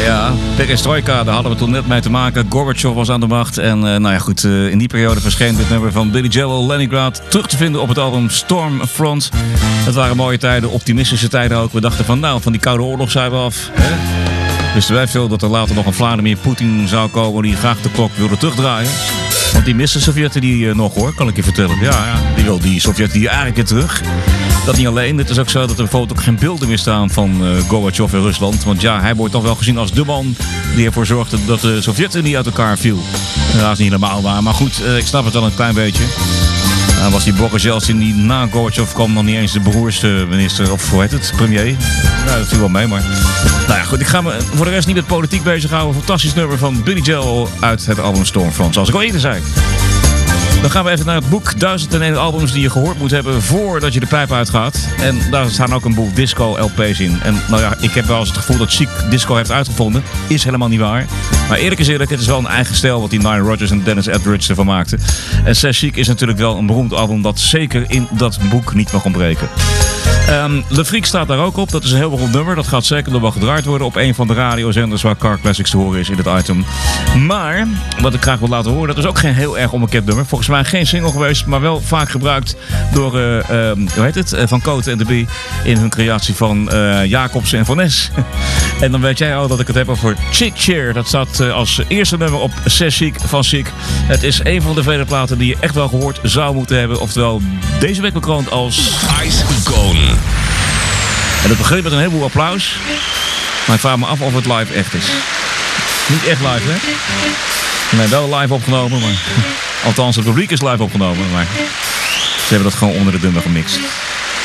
Ja, perestroika, daar hadden we toen net mee te maken. Gorbachev was aan de macht. En nou ja, goed, in die periode verscheen dit nummer van Billy Joel, Leningrad, terug te vinden op het album Stormfront. Het waren mooie tijden, optimistische tijden ook. We dachten van, nou, van die Koude Oorlog zijn we af. Hè? Wisten wij veel dat er later nog een Vladimir Poetin zou komen die graag de klok wilde terugdraaien. Want die mist de Sovjetten die nog, hoor, kan ik je vertellen. Ja, die wil die Sovjetten die eigenlijk weer terug. Dat niet alleen, het is ook zo dat er bijvoorbeeld ook geen beelden meer staan van Gorbachev in Rusland. Want ja, hij wordt toch wel gezien als de man die ervoor zorgde dat de Sovjet-Unie uit elkaar viel. Dat is niet helemaal waar, maar goed, ik snap het wel een klein beetje. Dan was die Boris-Yeltsin die na Gorbachev kwam nog niet eens de beroerste minister, of hoe heet het, premier. Nou, dat viel wel mee, maar... Nou ja, goed, ik ga me voor de rest niet met politiek bezighouden. Een fantastisch nummer van Billy Joel uit het album Stormfront, zoals ik al eerder zei. Dan gaan we even naar het boek 1001 albums die je gehoord moet hebben voordat je de pijp uitgaat. En daar staan ook een boel disco-LP's in. En nou ja, ik heb wel eens het gevoel dat Chic disco heeft uitgevonden. Is helemaal niet waar. Maar eerlijk is eerlijk, het is wel een eigen stijl wat die Nile Rodgers en Dennis Etheridge ervan maakten. En C'est Chic is natuurlijk wel een beroemd album dat zeker in dat boek niet mag ontbreken. Le Freak staat daar ook op. Dat is een heel beroemd nummer. Dat gaat zeker nog wel gedraaid worden op een van de radiozenders waar Car Classics te horen is in het item. Maar, wat ik graag wil laten horen, dat is ook geen heel erg onbekend nummer. Volgens mij geen single geweest, maar wel vaak gebruikt door, hoe heet het? Van Cote en de Bee in hun creatie van Jacobsen en Van Ness. En dan weet jij al dat ik het heb over Chic Cheer. Dat staat als eerste nummer op C'est Chic van Chic. Het is een van de vele platen die je echt wel gehoord zou moeten hebben. Oftewel, deze week bekroond als Ice Gone. En het begint met een heleboel applaus. Maar ik vraag me af of het live echt is. Niet echt live, hè? Nee, wel live opgenomen, maar... Althans, het publiek is live opgenomen, maar... Ze hebben dat gewoon onder de dummer gemixt.